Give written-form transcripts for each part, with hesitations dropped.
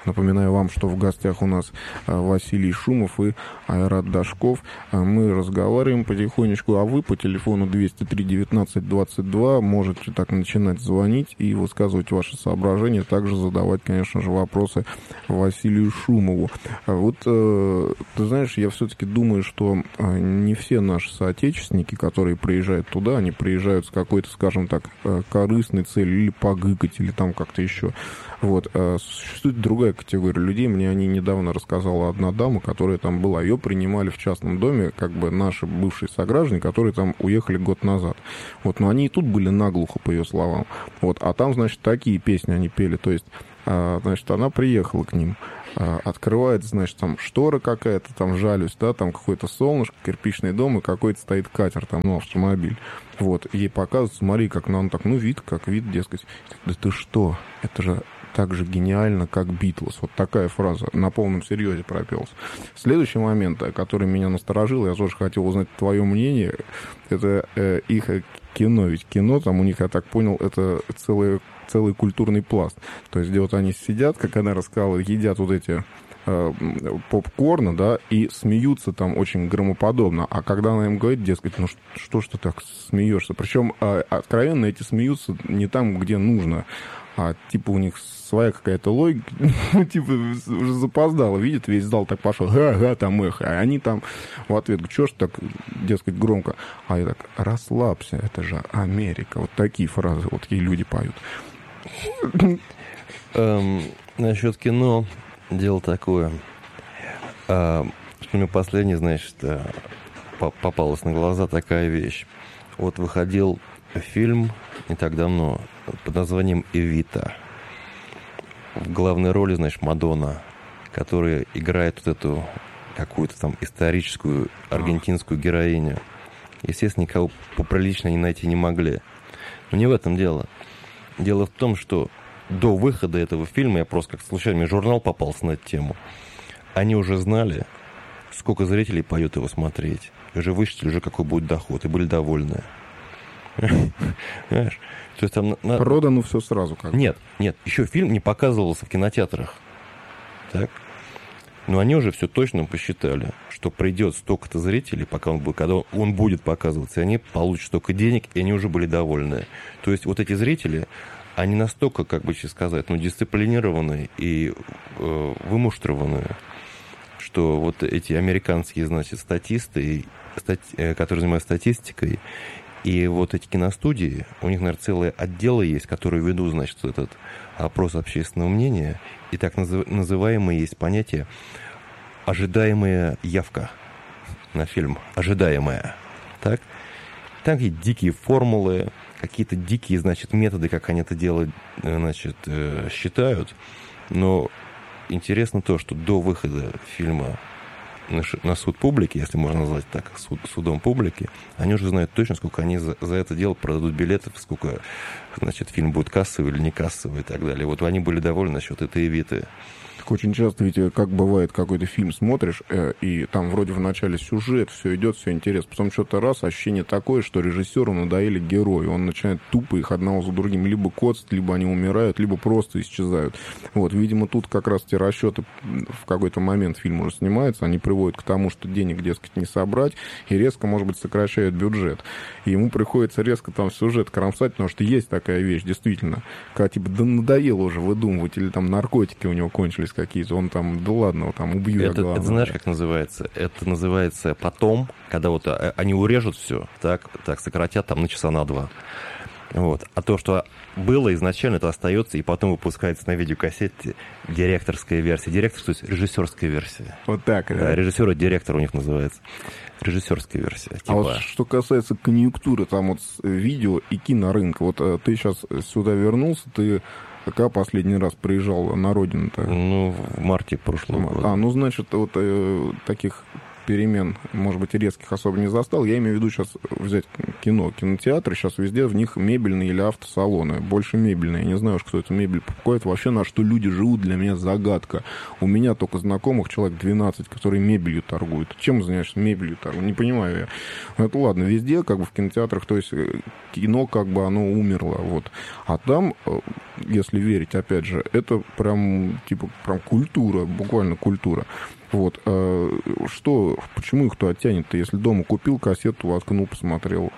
Напоминаю вам, что в гостях у нас Василий Шумов и Айрат Дашков. Мы разговариваем потихонечку, а вы по телефону 203-19-22 можете так начинать звонить и высказывать ваши соображения, также задавать, конечно же, вопросы Василию Шумову. Вот, ты знаешь, я все-таки думаю, что не все наши соотечественники, которые приезжают туда, они приезжают с какой-то, скажем так, корыстной целью, или погыкать, или там как-то еще. Вот. Существует другая категория людей. Мне о ней недавно рассказала одна дама, которая там была. Ее принимали в частном доме, как бы наши бывшие сограждане, которые там уехали год назад. Вот. Но они и тут были наглухо, по ее словам. Вот. А там, значит, такие песни они пели. То есть, значит, она приехала к ним. Открывает, значит, там штора какая-то, там жалюсь, да, там какое-то солнышко, кирпичный дом, и какой-то стоит катер, там, ну, автомобиль. Вот, ей показывают, смотри, как, ну, он так, ну, вид, как вид, дескать. Да ты что, это же так же гениально, как Битлз. Вот такая фраза на полном серьезе пропелась. Следующий момент, который меня насторожил, я тоже хотел узнать твое мнение, это их кино. Ведь кино, там у них, я так понял, это целый культурный пласт. То есть, где вот они сидят, как она рассказала, едят вот эти попкорна, да, и смеются там очень громоподобно. А когда она им говорит, дескать, ну что ж ты так смеешься? Причем откровенно эти смеются не там, где нужно. А типа у них своя какая-то логика, ну, типа, уже запоздало, видит, весь зал так пошел, га-га, там эхо, а они там в ответ, чё ж так, дескать, громко, а я так, расслабься, это же Америка, вот такие фразы, вот такие люди поют. Насчет кино, дело такое, мне последний, значит, попалась на глаза такая вещь, вот выходил фильм не так давно под названием «Эвита». В главной роли, значит, Мадонна, которая играет вот эту какую-то там историческую аргентинскую героиню. Естественно, никого поприлично найти не могли. Но не в этом дело. Дело в том, что до выхода этого фильма, я просто как случайно, мне журнал попался на эту тему, они уже знали, сколько зрителей пойдет его смотреть. И уже высчитали, уже какой будет доход, и были довольны. Понимаешь? То есть там продано все сразу как-то. Нет, еще фильм не показывался в кинотеатрах. Так? Но они уже все точно посчитали, что придет столько-то зрителей, когда он будет показываться, и они получат столько денег, и они уже были довольны. То есть вот эти зрители, они настолько, как бы сейчас сказать, дисциплинированные и вымуштрованные, что вот эти американские, значит, статисты, которые занимаются статистикой, и вот эти киностудии, у них, наверное, целые отделы есть, которые ведут, значит, этот опрос общественного мнения, и так называемое есть понятие «ожидаемая явка» на фильм. Ожидаемая. Так? Там какие-то дикие формулы, какие-то дикие, значит, методы, как они это делают, значит, считают. Но интересно то, что до выхода фильма на суд публики, если можно назвать так, судом публики, они уже знают точно, сколько они за это дело продадут билетов, сколько, значит, фильм будет кассовый или не кассовый и так далее. Вот они были довольны насчет этой «Эвиты». Так очень часто ведь, как бывает, какой-то фильм смотришь, и там вроде в начале сюжет, все идет, все интересно, потом что-то раз, ощущение такое, что режиссеру надоели герои, он начинает тупо их одного за другим либо коцать, либо они умирают, либо просто исчезают. Вот, видимо, тут как раз те расчеты в какой-то момент фильм уже снимается, они приводят к тому, что денег, дескать, не собрать, и резко, может быть, сокращают бюджет. И ему приходится резко там сюжет кромсать, потому что есть такая вещь, действительно, когда типа, да надоело уже выдумывать, или там наркотики у него кончились какие-то, он там, да ладно, вот там убью я главное. Это знаешь, как называется? Это называется потом, когда вот они урежут все, так сократят там на часа на 2. Вот. А то, что было изначально, это остается, и потом выпускается на видеокассете директорская версия. Директор, то есть режиссерская версия. Вот так, да? Режиссер и директор у них называется. Режиссерская версия. Типа. А вот что касается конъюнктуры, там вот видео и кинорынка, вот ты сейчас сюда вернулся, ты когда последний раз приезжал на родину-то? Ну, в марте прошлого года. Ну, значит, вот таких перемен, может быть, резких особо не застал. Я имею в виду сейчас взять кинотеатры, сейчас везде в них мебельные или автосалоны. Больше мебельные. Я не знаю, кто эту мебель покупает. Вообще, на что люди живут, для меня загадка. У меня только знакомых человек 12, которые мебелью торгуют. Чем занимаешься? Мебелью торгуют. Не понимаю я. Ну, это ладно, везде, как бы в кинотеатрах, то есть кино, как бы, оно умерло. Вот. А там если верить, опять же, это прям, типа, прям культура, буквально культура. Вот. Почему их туда тянет-то? Если дома купил кассету, воткнул, посмотрел.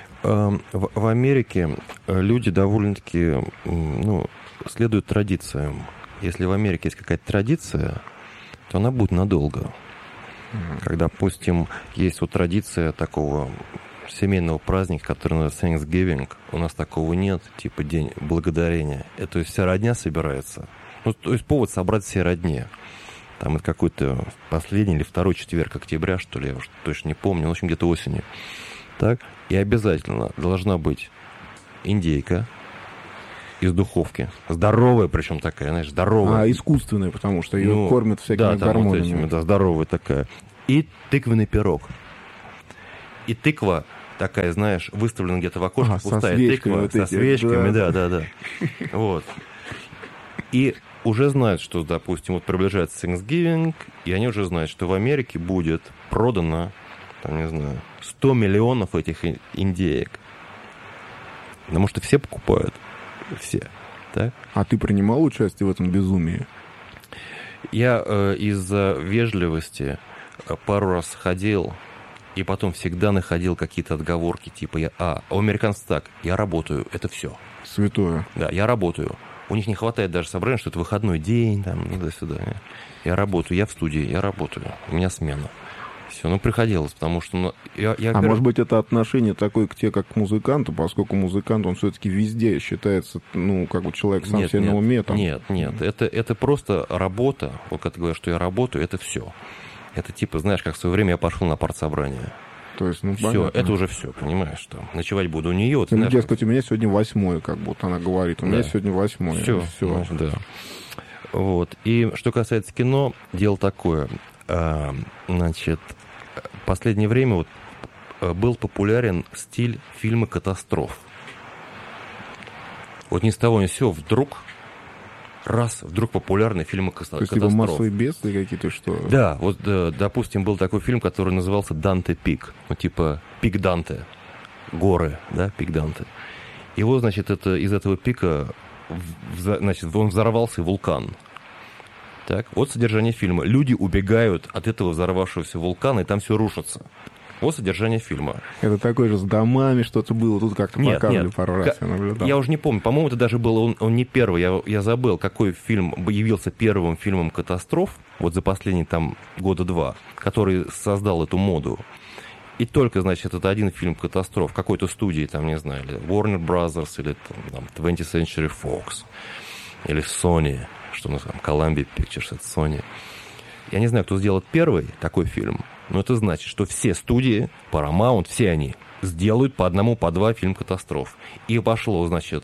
В Америке люди довольно-таки, следуют традициям. Если в Америке есть какая-то традиция, то она будет надолго. Когда, допустим, есть вот традиция такого семейного праздника, который называется Thanksgiving, у нас такого нет, типа День Благодарения. То есть вся родня собирается. То есть повод собрать все родни. Там это какой-то последний или второй четверг октября, что ли, я уж точно не помню, в общем, где-то осенью. Так, и обязательно должна быть индейка из духовки. Здоровая, причем такая, знаешь, здоровая. Искусственная, потому что ее кормят всякими гормонами. Вот этими, здоровая такая. И тыквенный пирог. И тыква такая, знаешь, выставлена где-то в окошке, пустая тыква, со свечками, да. Вот. И уже знают, что, допустим, вот приближается Thanksgiving, и они уже знают, что в Америке будет продано, там, не знаю, 100 миллионов этих индеек. Потому что все покупают. Все. Так? А ты принимал участие в этом безумии? Я из-за вежливости пару раз ходил, и потом всегда находил какие-то отговорки, типа, у американцев так, я работаю, это все. Святое. Да, я работаю. У них не хватает даже собрания, что это выходной день, там, туда-сюда. Я работаю, я в студии, я работаю, у меня смена. Все, приходилось, потому что... может быть, это отношение такое к тебе, как к музыканту, поскольку музыкант, он все-таки везде считается, как бы человек сам себе на уме. Там. Нет, это просто работа. Вот когда ты говоришь, что я работаю, это все. Это типа, знаешь, как в свое время я пошел на партсобрание. То есть, все, это уже все, понимаешь, что ночевать буду у нее. Вот, дескать, у меня сегодня 8, как будто она говорит, у меня сегодня 8. Все. Да. Вот. И что касается кино, дело такое. Значит, в последнее время был популярен стиль фильма катастроф. Вот ни с того ни с сего вдруг популярный фильм катастроф. То есть, типа массовые бедствия какие-то, что? Да, вот, допустим, был такой фильм, который назывался «Данте Пик». Типа «Пик Данте». Горы, да, «Пик Данте». И вот, значит, из этого пика, значит, он взорвался вулкан. Так, вот содержание фильма. Люди убегают от этого взорвавшегося вулкана, и там все рушится. Вот содержание фильма. Это такой же с домами что-то было. Тут как-то показывали пару раз. Я уже не помню. По-моему, это даже был он не первый. Я забыл, какой фильм явился первым фильмом катастроф, вот за последние там года 2, который создал эту моду. И только, значит, это один фильм катастроф какой-то студии, там, не знаю, или Warner Brothers, или там 20th Century Fox, или Sony, что у нас там, Columbia Pictures, это Sony. Я не знаю, кто сделал первый такой фильм, но это значит, что все студии, Paramount, все они сделают по одному, по два фильм катастроф. И пошло, значит,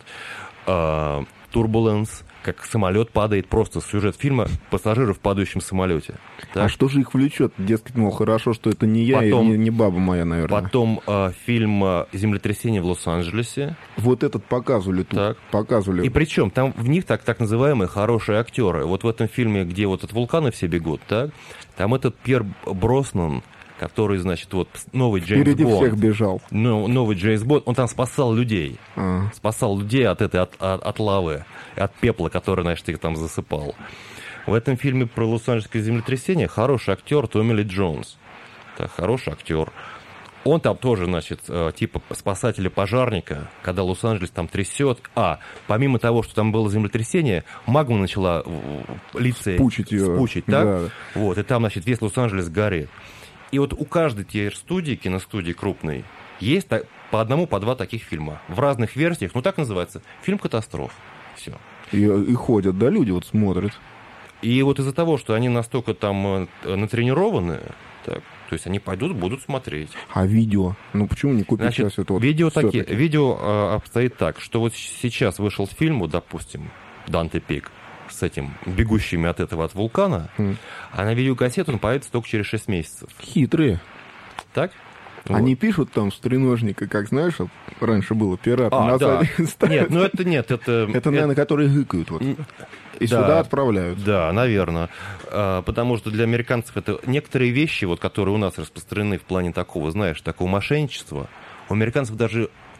Turbulence, как самолет падает, просто сюжет фильма пассажиры в падающем самолете. Так? А что же их влечет? Дескать, мол, хорошо, что это не я и не баба моя, наверное. Потом фильм «Землетрясение в Лос-Анджелесе». Вот этот показывали тут. Так. Показывали. И причем там в них так называемые хорошие актеры. Вот в этом фильме, где вот от вулкана все бегут, так, там этот Пьер Броснан, который, значит, вот новый Джеймс Бонд. Впереди всех бежал. Новый Джеймс Бонд, он там спасал людей. Спасал людей от лавы, от пепла, который, значит, их там засыпал. В этом фильме про Лос-Анджелесское землетрясение хороший актер Томми Ли Джонс. Так, хороший актер. Он там тоже, значит, типа спасателя-пожарника, когда Лос-Анджелес там трясет. Помимо того, что там было землетрясение, магма начала литься спучить, так? Да. Вот, и там, значит, весь Лос-Анджелес горит. И вот у каждой студии, киностудии крупной, есть по одному, по два таких фильма. В разных версиях, так называется, фильм «Катастроф». Все. И ходят, да, люди вот смотрят. И вот из-за того, что они настолько там натренированы, так, то есть они пойдут, будут смотреть. А видео? Почему не купить сейчас это? Видео обстоит так, что вот сейчас вышел фильм, вот, допустим, «Данте Пик», с этим, бегущими от вулкана, а на видеокассету он появится только через 6 месяцев. Хитрые. Так? Они пишут там с треножника, как, знаешь, раньше было пират. Да. Нет, это, наверное, которые гыкают вот. И сюда отправляют. Да, наверное. Потому что для американцев это некоторые вещи, вот, которые у нас распространены в плане такого, знаешь, такого мошенничества, у американцев даже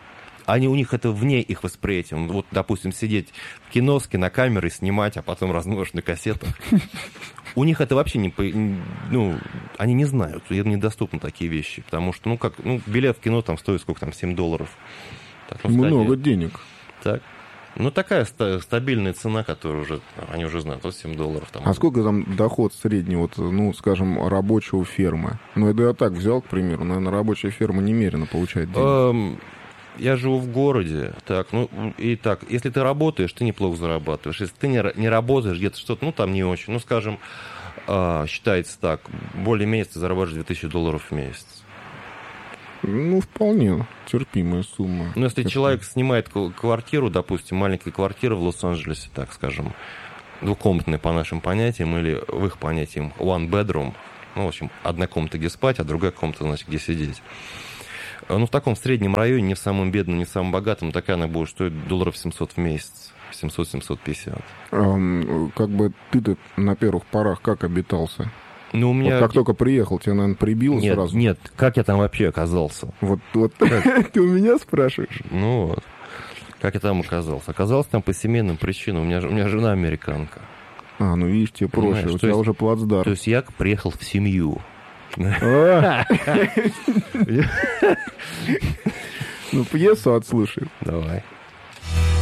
у них это вне их восприятия. Вот, допустим, сидеть в кино с кинокамерой, снимать, а потом размножить на кассетах. У них это вообще ну, они не знают, им недоступны такие вещи, потому что, билет в кино там стоит сколько там, $7. Так, много денег. Так. Ну, такая стабильная цена, которую уже, они уже знают, вот $7. Там. А сколько там доход средний, вот, скажем, рабочего фермы? Ну, это я так взял, к примеру, наверное, рабочая ферма немерено получает деньги. Я живу в городе, если ты работаешь, ты неплохо зарабатываешь. Если ты не работаешь, где-то что-то, там не очень, скажем, считается так, более-менее ты зарабатываешь $2000 в месяц. Вполне терпимая сумма. Если человек снимает квартиру, допустим, маленькая квартира в Лос-Анджелесе, так скажем, двухкомнатная по нашим понятиям, или в их понятиям one bedroom, в общем, одна комната, где спать, а другая комната, значит, где сидеть. В таком среднем районе, не в самом бедном, не в самом богатом, такая она будет стоить $700 в месяц. 700-750. Как бы ты-то на первых порах как обитался? У меня... как только приехал, тебя, наверное, прибило сразу? Нет, как я там вообще оказался? Вот ты у меня спрашиваешь? Как я там оказался? Оказался там по семейным причинам. У меня жена американка. Видишь, тебе проще, у тебя уже плацдарм. То есть я приехал в семью. Пьесу отслушай. Давай.